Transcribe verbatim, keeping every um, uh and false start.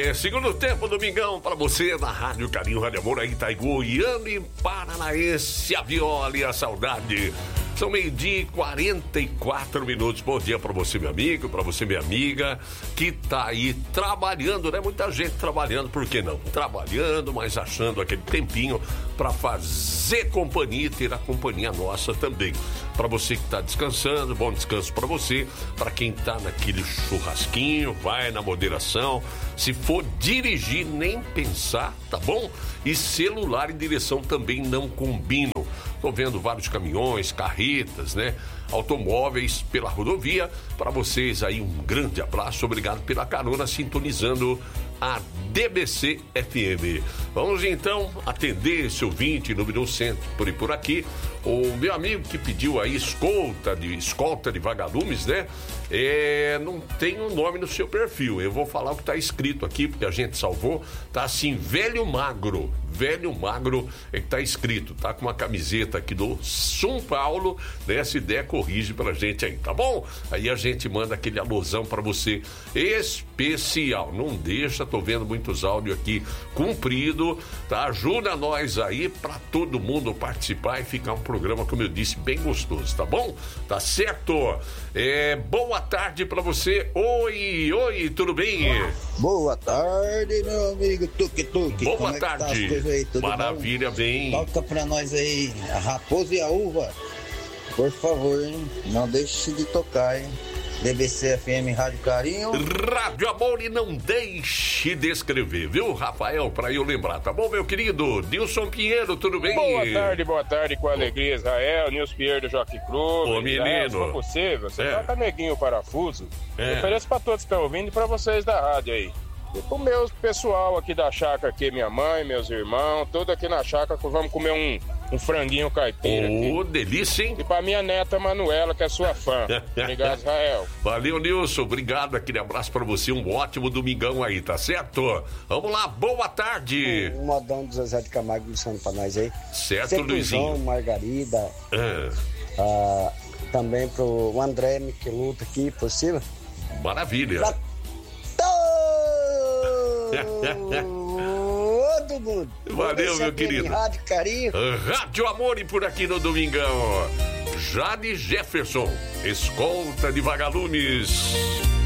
É, segundo tempo, domingão, para você na Rádio Carinho, Rádio Amor, aí tá Goiânia e Paranaense, a viola e a saudade. São meio-dia e quarenta e quatro minutos. Bom dia para você, meu amigo, para você, minha amiga, que tá aí trabalhando, né? Muita gente trabalhando, por que não? Trabalhando, mas achando aquele tempinho para fazer companhia e ter a companhia nossa também. Para você que tá descansando, bom descanso para você. Para quem tá naquele churrasquinho, vai na moderação. Se for dirigir, nem pensar, tá bom? E celular em direção também não combinam. Tô vendo vários caminhões, carretas, né? Automóveis pela rodovia. Para vocês aí, um grande abraço. Obrigado pela carona, sintonizando a D B C F M. Vamos então atender esse ouvinte número cem por, por aqui. O meu amigo que pediu aí escolta de, escolta de vagalumes, né? É, não tem o um nome no seu perfil. Eu vou falar o que tá escrito aqui, porque a gente salvou. Tá assim, velho magro. Velho magro é que tá escrito. Tá com uma camiseta aqui do São Paulo, né? Se der, corrige pra gente aí, tá bom? Aí a gente manda aquele alusão pra você especial. Não deixa, tô vendo muitos áudios aqui cumprido, tá? Ajuda nós aí pra todo mundo participar e ficar um programa, como eu disse, bem gostoso, tá bom? Tá certo? É, boa tarde pra você. Oi, oi, tudo bem? Boa tarde, meu amigo Tuque Tuque. Boa Como tarde. É que tá aí, tudo maravilha, bom? bem. Toca pra nós aí, a Raposa e a Uva. Por favor, hein? Não deixe de tocar, hein? D B C F M Rádio Carinho. Rádio Amor, e não deixe de escrever, viu, Rafael? Pra eu lembrar, tá bom, meu querido? Nilson Pinheiro, tudo bem? Boa tarde, boa tarde, com alegria, Israel, Nilson Pinheiro do Jockey Cruz. Ô, menino. Israel, se for possível, você É. toca Neguinho Parafuso. É. Eu ofereço pra todos que estão ouvindo e pra vocês da rádio aí. E pro meu pessoal aqui da chácara, aqui, minha mãe, meus irmãos, tudo aqui na chácara, vamos comer um, um franguinho caipira. Ô, aqui. delícia, hein? E pra minha neta Manuela, que é sua fã. Obrigado, Israel. Valeu, Nilson, obrigado, aquele abraço pra você, um ótimo domingão aí, tá certo? Vamos lá, boa tarde. Um modão do Zezé de Camargo Luciano pra nós aí. Certo, Sempre Luizinho. João, Margarida, Ah, ah, também pro André Miqueluto aqui, possível? maravilha. Pra todo mundo. Valeu, meu querido. Rádio Carinho. Rádio Amor e por aqui no domingão. Jade Jefferson, escolta de vagalumes.